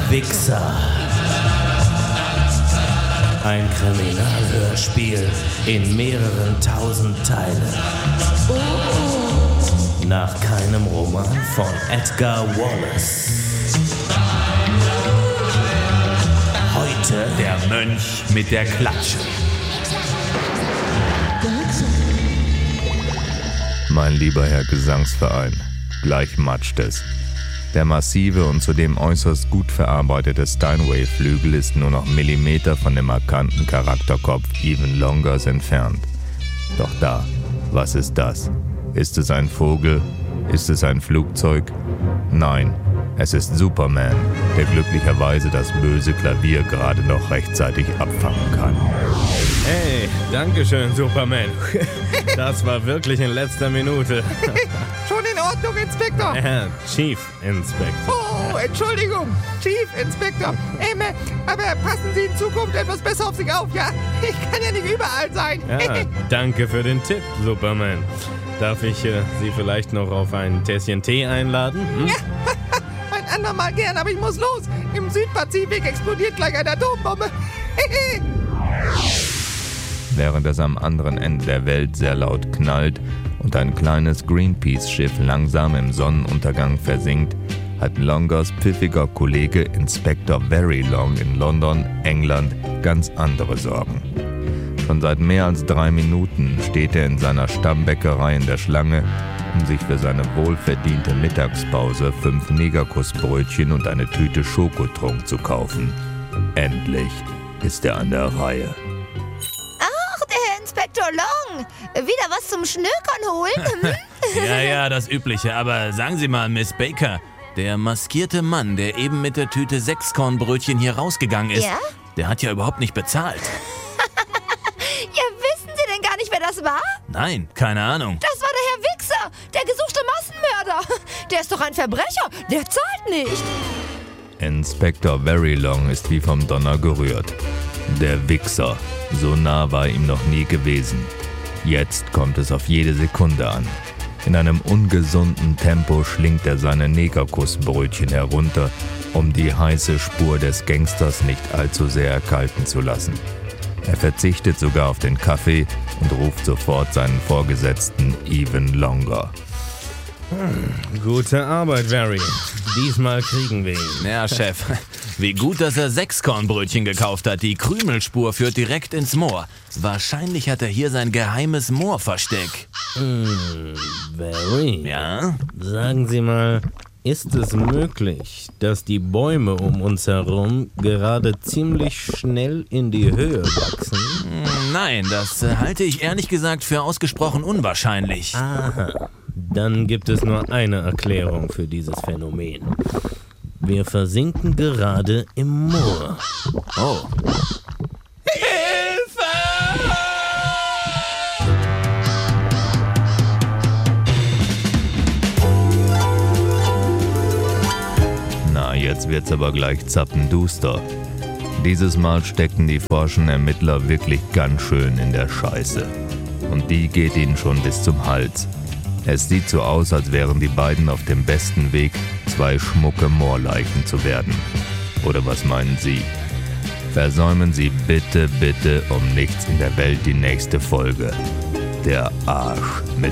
Wichser. Ein Kriminalhörspiel in mehreren tausend Teilen. Nach keinem Roman von Edgar Wallace. Heute Der Mönch mit der Klatsche. Mein lieber Herr Gesangsverein, gleich matscht es. Der massive und zudem äußerst gut verarbeitete Steinway-Flügel ist nur noch Millimeter von dem markanten Charakterkopf Even Longers entfernt. Doch da, was ist das? Ist es ein Vogel? Ist es ein Flugzeug? Nein, es ist Superman, der glücklicherweise das böse Klavier gerade noch rechtzeitig abfangen kann. Hey, dankeschön, Superman. Das war wirklich in letzter Minute. Schon in Ordnung, Inspektor. Chief Inspector. Oh, Entschuldigung, Chief Inspektor. Aber passen Sie in Zukunft etwas besser auf sich auf, ja? Ich kann ja nicht überall sein. Ja, danke für den Tipp, Superman. Darf ich Sie vielleicht noch auf ein Tässchen Tee einladen? Ja, ein andermal gern, aber ich muss los. Im Südpazifik explodiert gleich eine Atombombe. Während es am anderen Ende der Welt sehr laut knallt und ein kleines Greenpeace-Schiff langsam im Sonnenuntergang versinkt, hat Longers pfiffiger Kollege Inspector Very Long in London, England, ganz andere Sorgen. Schon seit mehr als 3 Minuten steht er in seiner Stammbäckerei in der Schlange, um sich für seine wohlverdiente Mittagspause 5 Negerkussbrötchen und eine Tüte Schokotrunk zu kaufen. Endlich ist er an der Reihe. Ach, der Herr Inspektor Long. Wieder was zum Schnökern holen? Ja, das Übliche. Aber sagen Sie mal, Miss Baker, der maskierte Mann, der eben mit der Tüte 6 Kornbrötchen hier rausgegangen ist, Ja? der hat ja überhaupt nicht bezahlt. Ja, wissen Sie denn gar nicht, wer das war? Nein, keine Ahnung. Das war der Herr Wichser, der gesuchte Massenmörder. Der ist doch ein Verbrecher, der zahlt nicht. Inspector Very Long ist wie vom Donner gerührt. Der Wichser, so nah war ihm noch nie gewesen. Jetzt kommt es auf jede Sekunde an. In einem ungesunden Tempo schlingt er seine Negerkussbrötchen herunter, um die heiße Spur des Gangsters nicht allzu sehr erkalten zu lassen. Er verzichtet sogar auf den Kaffee und ruft sofort seinen Vorgesetzten Even Longer. Gute Arbeit, Very. Diesmal kriegen wir ihn. Ja, Chef, wie gut, dass er 6 Kornbrötchen gekauft hat. Die Krümelspur führt direkt ins Moor. Wahrscheinlich hat er hier sein geheimes Moorversteck. Very. Ja? Sagen Sie mal, ist es möglich, dass die Bäume um uns herum gerade ziemlich schnell in die Höhe wachsen? Nein, das halte ich ehrlich gesagt für ausgesprochen unwahrscheinlich. Aha, dann gibt es nur eine Erklärung für dieses Phänomen. Wir versinken gerade im Moor. Oh. Jetzt wird's aber gleich zappenduster. Dieses Mal stecken die forschen Ermittler wirklich ganz schön in der Scheiße. Und die geht ihnen schon bis zum Hals. Es sieht so aus, als wären die beiden auf dem besten Weg, 2 schmucke Moorleichen zu werden. Oder was meinen Sie? Versäumen Sie bitte um nichts in der Welt die nächste Folge. Der Arsch mit